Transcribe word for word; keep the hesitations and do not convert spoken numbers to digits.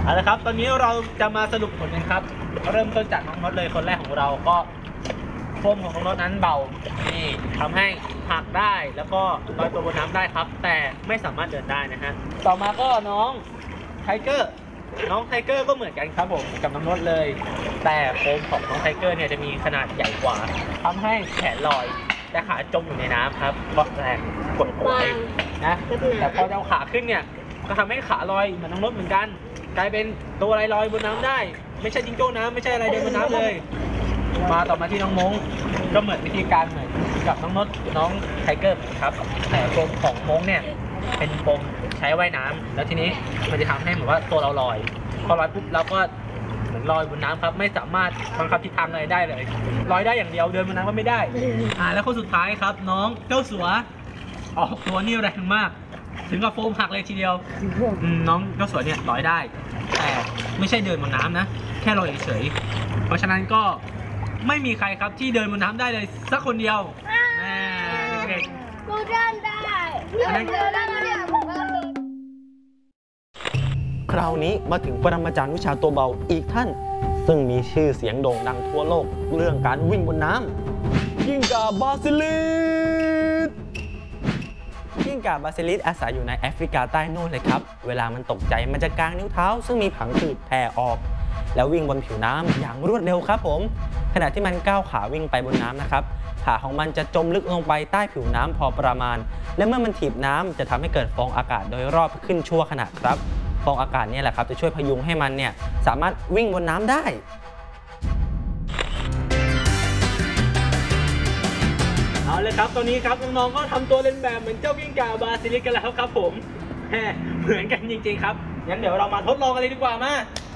เอาละครับตอนนี้เราจะมาสรุปผลกันครับเริ่มต้นจากน้องน็อตเลยคนแรกของเราก็โฟมของน้องน็อตนั้นเบานี่ทำให้หักได้แล้วก็ลอยตัวบนน้ำได้ครับแต่ไม่สามารถเดินได้นะฮะต่อมาก็น้องไทเกอร์น้องไทเกอร์ก็เหมือนกันครับผมกับน้องน็อตเลยแต่โฟมของน้องไทเกอร์เนี่ยจะมีขนาดใหญ่กว่าทำให้แขนลอยแต่ขาจมอยู่ในน้ำครับเพราะแรงกดเอาไว้นะแต่พอเอาขาขึ้นเนี่ยก็ทำให้ขาลอยเหมือนน้องน็อตเหมือนกันกลายเป็นตัวอะไรลอยบนน้ำได้ไม่ใช่จิงโจ้น้ำไม่ใช่อะไรเดินบนน้ำเลยมาต่อมาที่น้องมงก็เหมือนวิธีการเหมือนกับน้องน็อตน้องไทเกอร์ครับแต่โฟมของมงเนี่ยเป็นโฟมใช้ว่ายน้ำแล้วทีนี้มันจะทำให้เหมือนว่าตัวเราลอยพอลอยปุ๊บเราก็เหมือนลอยบนน้ำครับไม่สามารถบังคับทิศทางอะไรได้เลยลอยได้อย่างเดียวเดินบนน้ำก็ไม่ได้อ่าแล้วคนสุดท้ายครับน้องเจ้าสัวออกตัวนี่แรงมากถึงกับโฟมหักเลยทีเดียวน้องเจ้าสัวเนี่ยลอยได้แต่ไม่ใช่เดินบนน้ำนะแค่ลอยเฉยๆเพราะฉะนั้นก็ไม่มีใครครับที่เดินบนน้ำได้เลยสักคนเดียวเด็กๆกูเดินได้เดินได้เนี่ยผมก็คราวนี้มาถึงปรมาจารย์วิชาตัวเบาอีกท่านซึ่งมีชื่อเสียงโด่งดังทั่วโลกเรื่องการวิ่งบนน้ำกิ้งก่าบาซิลิสกิ้งก่าบาซิลิสอาศัยอยู่ในแอฟริกาใต้โน่นเลยครับเวลามันตกใจมันจะกางนิ้วเท้าซึ่งมีผังผืดแผ่ออกแล้ววิ่งบนผิวน้ำอย่างรวดเร็วครับผมขณะที่มันก้าวขาวิ่งไปบนน้ำนะครับขาของมันจะจมลึกลงไปใต้ผิวน้ำพอประมาณและเมื่อมันถีบน้ำจะทำให้เกิดฟองอากาศโดยรอบขึ้นชั่วขณะครับฟองอากาศนี่แหละครับจะช่วยพยุงให้มันเนี่ยสามารถวิ่งบนน้ำได้เอาเลยครับตอนนี้ครับน้องๆก็ทำตัวเล่นแบบเหมือนเจ้ากิ้งก่าบาซิลิสกันแล้วครับผมแหมเหมือนกันจริงๆครับงั้นเดี๋ยวเรามาทดลองกันเลยดีกว่ามา